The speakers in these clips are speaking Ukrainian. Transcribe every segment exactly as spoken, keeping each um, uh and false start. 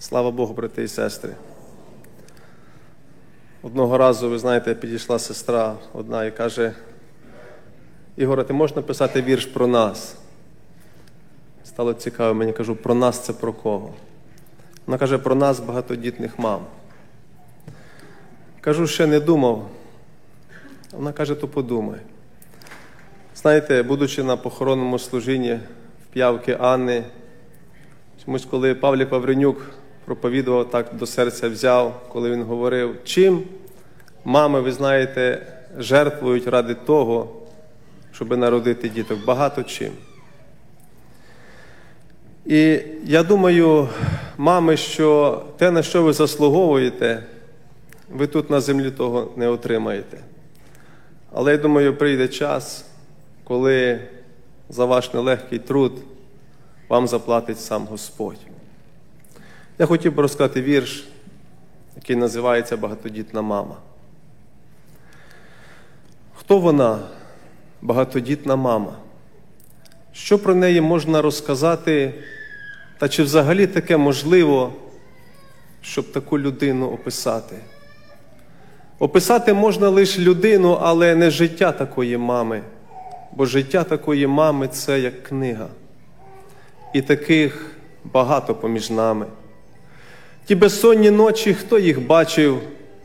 Слава Богу, брати і сестри. Одного разу, ви знаєте, підійшла сестра одна і каже: Ігоре, ти можеш написати вірш про нас? Стало цікаво мені, кажу, про нас це про кого? Вона каже, про нас, багатодітних мам. Кажу, ще не думав. Вона каже, то подумай. Знаєте, будучи на похоронному служінні в П'явки Анни, чомусь, коли Павлік Вавренюк проповідував, так до серця взяв, коли він говорив, чим мами, ви знаєте, жертвують ради того, щоб народити діток. Багато чим. І я думаю, мами, що те, на що ви заслуговуєте, ви тут на землі того не отримаєте. Але я думаю, прийде час, коли за ваш нелегкий труд вам заплатить сам Господь. Я хотів би розказати вірш, який називається «Багатодітна мама». Хто вона, багатодітна мама? Що про неї можна розказати, та чи взагалі таке можливо, щоб таку людину описати? Описати можна лише людину, але не життя такої мами, бо життя такої мами – це як книга. І таких багато поміж нами. Ті безсонні ночі, хто їх бачив,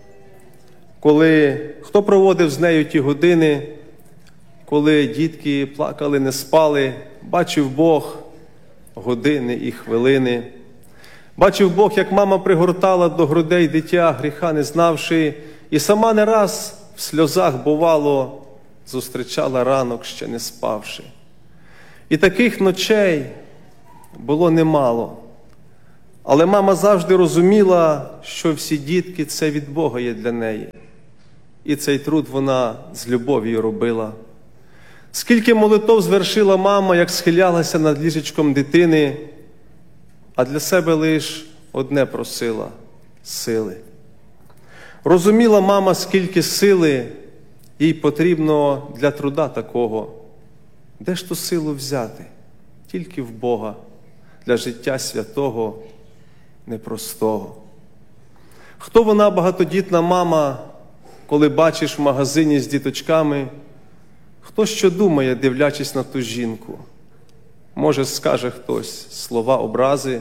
коли, хто проводив з нею ті години, коли дітки плакали, не спали, бачив Бог години і хвилини. Бачив Бог, як мама пригортала до грудей дитя, гріха не знавши, і сама не раз в сльозах, бувало, зустрічала ранок, ще не спавши. І таких ночей було немало. Але мама завжди розуміла, що всі дітки – це від Бога є для неї. І цей труд вона з любов'ю робила. Скільки молитов звершила мама, як схилялася над ліжечком дитини, а для себе лише одне просила – сили. Розуміла мама, скільки сили їй потрібно для труда такого. Де ж ту силу взяти? Тільки в Бога, для життя святого, непростого. Хто вона, багатодітна мама, коли бачиш в магазині з діточками? Хто що думає, дивлячись на ту жінку? Може, скаже хтось слова образи?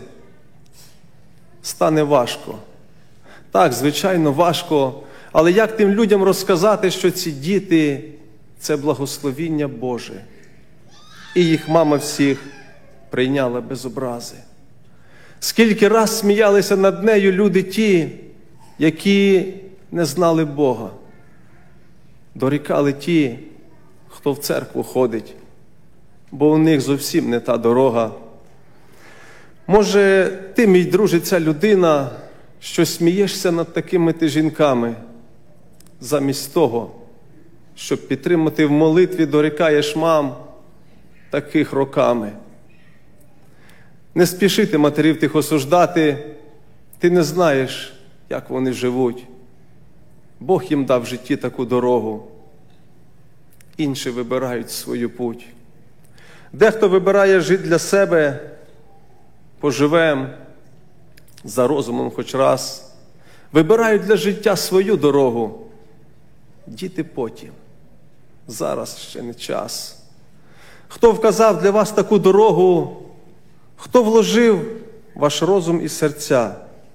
Стане важко. Так, звичайно, важко. Але як тим людям розказати, що ці діти – це благословіння Боже? І їх мама всіх прийняла без образи. Скільки раз сміялися над нею люди ті, які не знали Бога. Дорікали ті, хто в церкву ходить, бо у них зовсім не та дорога. Може, ти, мій друже, ця людина, що смієшся над такими ти жінками, замість того, щоб підтримати в молитві, дорікаєш мам таких роками. Не спішити матерів тих осуждати, ти не знаєш, як вони живуть. Бог їм дав в житті таку дорогу. Інші вибирають свою путь. Дехто вибирає жити для себе, поживем за розумом хоч раз. Вибирають для життя свою дорогу. Діти потім. Зараз ще не час. Хто вказав для вас таку дорогу, хто вложив ваш розум і серця,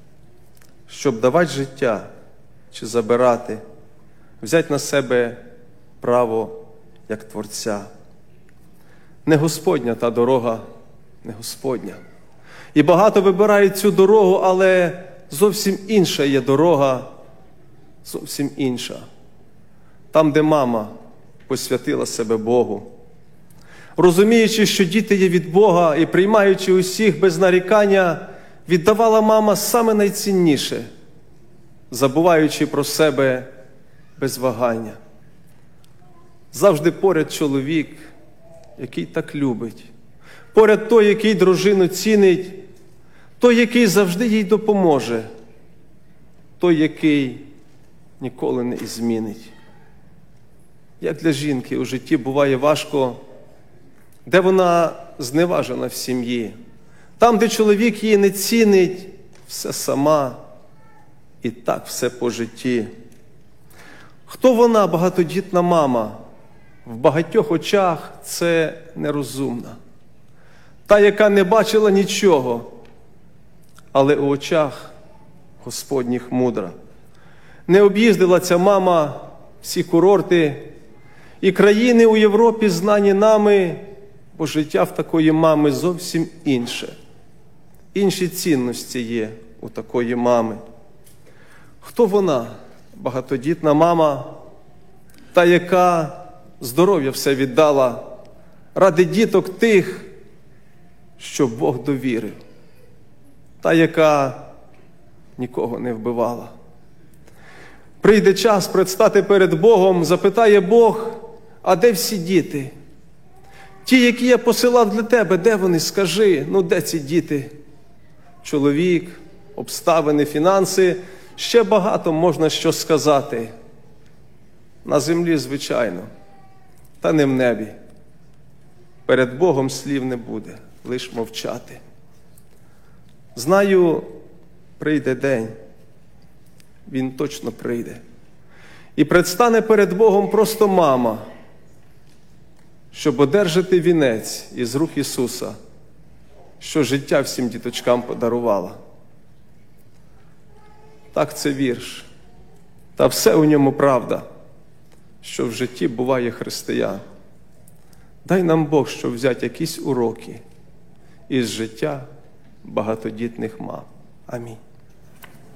щоб давати життя чи забирати, взяти на себе право як Творця. Не Господня та дорога, не Господня. І багато вибирають цю дорогу, але зовсім інша є дорога, зовсім інша. Там, де мама посвятила себе Богу. Розуміючи, що діти є від Бога і приймаючи усіх без нарікання, віддавала мама саме найцінніше, забуваючи про себе без вагання. Завжди поряд чоловік, який так любить. Поряд той, який дружину цінить, той, який завжди їй допоможе, той, який ніколи не змінить. Як для жінки у житті буває важко, де вона зневажена в сім'ї. Там, де чоловік її не цінить, все сама і так все по житті. Хто вона, багатодітна мама? В багатьох очах це нерозумна. Та, яка не бачила нічого, але у очах Господніх мудра. Не об'їздила ця мама всі курорти і країни у Європі, знані нами, бо життя в такої мами зовсім інше. Інші цінності є у такої мами. Хто вона, багатодітна мама, та, яка здоров'я все віддала ради діток тих, що Бог довірив, та, яка нікого не вбивала. Прийде час предстати перед Богом, запитає Бог, а де всі діти? Ті, які я посилав для тебе, де вони, скажи, ну де ці діти? Чоловік, обставини, фінанси, ще багато можна що сказати. На землі, звичайно, та не в небі. Перед Богом слів не буде, лиш мовчати. Знаю, прийде день, він точно прийде. І предстане перед Богом просто мама, щоб одержати вінець із рук Ісуса, що життя всім діточкам подарувала. Так, це вірш, та все у ньому правда, що в житті буває християн. Дай нам Бог, щоб взяти якісь уроки із життя багатодітних мам. Амінь.